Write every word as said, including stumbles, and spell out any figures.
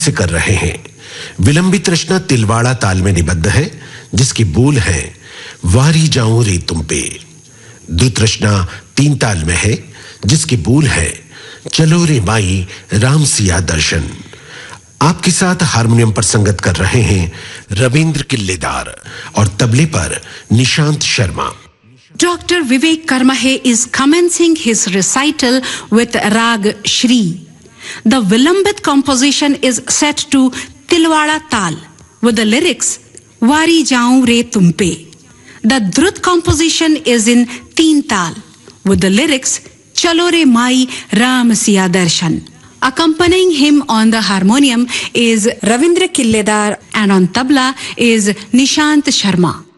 से कर रहे हैं। विलंबित रचना तिलवाड़ा ताल में निबद्ध है, जिसकी बोल है वारी जाऊं रे तुम पे। द्रुत रचना तीन ताल में है, जिसकी बोल है चलो रे माई राम सिया दर्शन। आपके साथ हारमोनियम पर संगत कर रहे हैं रविंद्र किल्लेदार और तबले पर Nishant Sharma. Doctor Vivek Karmahe is commencing his recital with Rag Shri. The Vilambit composition is set to Tilwada Tal with the lyrics Wari Jaun Re Tumpe. The Drut composition is in Teen Tal with the lyrics Chalo Re Mai Ram Siya Darshan. Accompanying him on the harmonium is Ravindra Killedar and on tabla is Nishant Sharma.